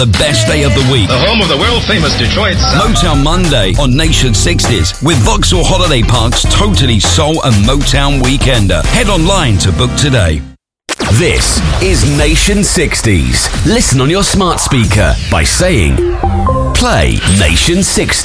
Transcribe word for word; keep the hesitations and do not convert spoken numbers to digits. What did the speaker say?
The best day of the week. The home of the world-famous Detroit sound. Motown Monday on Nation sixties with Vauxhall Holiday Park's totally soul and Motown Weekender. Head online to book today. This is Nation sixties. Listen on your smart speaker by saying, play Nation sixties.